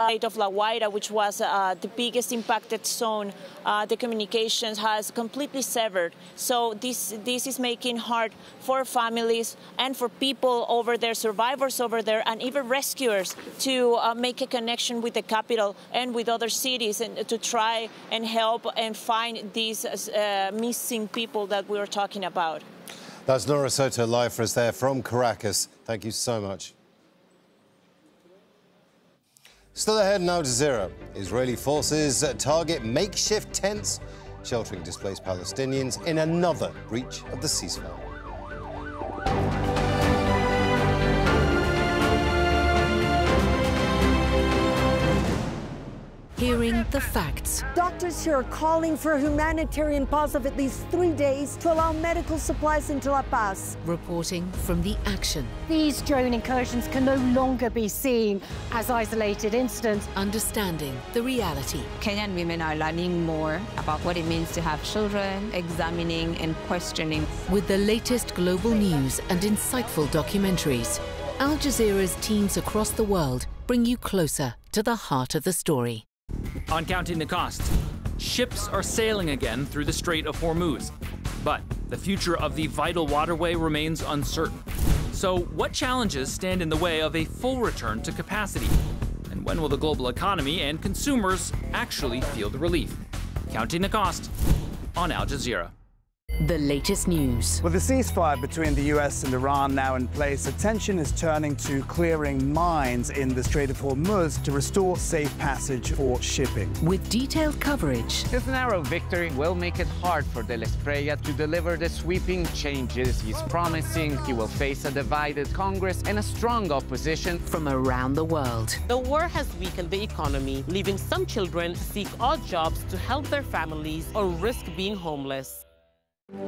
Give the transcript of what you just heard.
of La Guaira, which was the biggest impacted zone, the communications has completely severed. So this is making hard for families and for people over there, survivors over there, and even rescuers to make a connection with the capital and with other cities and to try and help and find these missing people that we were talking about. That's Nora Soto live for us there from Caracas. Thank you so much. Still ahead in Al Jazeera, Israeli forces target makeshift tents sheltering displaced Palestinians in another breach of the ceasefire. Hearing the facts. Doctors here are calling for a humanitarian pause of at least 3 days to allow medical supplies into La Paz. Reporting from the action. These drone incursions can no longer be seen as isolated incidents. Understanding the reality. Kenyan women are learning more about what it means to have children, examining and questioning. With the latest global news and insightful documentaries, Al Jazeera's teams across the world bring you closer to the heart of the story. On Counting the Cost, ships are sailing again through the Strait of Hormuz. But the future of the vital waterway remains uncertain. So what challenges stand in the way of a full return to capacity? And when will the global economy and consumers actually feel the relief? Counting the Cost on Al Jazeera. The latest news. With the ceasefire between the US and Iran now in place, attention is turning to clearing mines in the Strait of Hormuz to restore safe passage for shipping. With detailed coverage. This narrow victory will make it hard for De la Espriella to deliver the sweeping changes he's promising. He will face a divided Congress and a strong opposition from around the world. The war has weakened the economy, leaving some children seek odd jobs to help their families or risk being homeless.